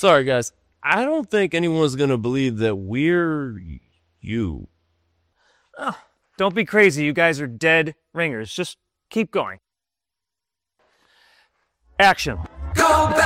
Sorry, guys. I don't think anyone's gonna believe that we're you. Oh, don't be crazy. You guys are dead ringers. Just keep going. Action.